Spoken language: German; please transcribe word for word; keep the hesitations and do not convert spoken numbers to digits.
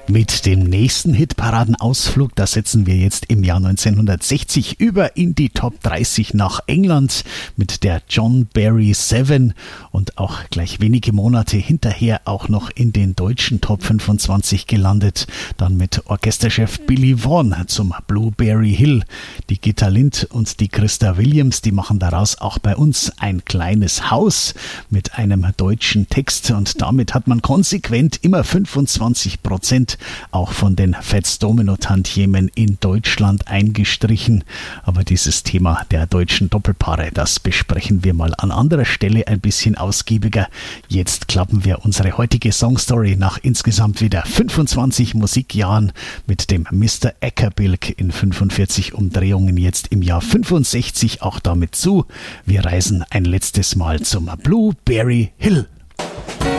Mit dem nächsten Hitparadenausflug, da setzen wir jetzt im Jahr neunzehnhundertsechzig über in die Top dreißig nach England mit der John Barry Seven und auch gleich wenige Monate hinterher auch noch in den deutschen Top fünfundzwanzig gelandet. Dann mit Orchesterchef Billy Vaughan zum Blueberry Hill. Die Gitta Lind und die Christa Williams, die machen daraus auch bei uns ein kleines Haus mit einem deutschen Text und damit hat man konsequent immer fünfundzwanzig Prozent auch von den Fats Domino Tantiemen in Deutschland eingestrichen. Aber dieses Thema der deutschen Doppelpaare, das besprechen wir mal an anderer Stelle ein bisschen ausgiebiger. Jetzt klappen wir unsere heutige Songstory nach insgesamt wieder fünfundzwanzig Musikjahren mit dem Mister Eckerbilk in fünfundvierzig Umdrehungen jetzt im Jahr fünfundsechzig auch damit zu. Wir reisen ein letztes Mal zum Blueberry Hill.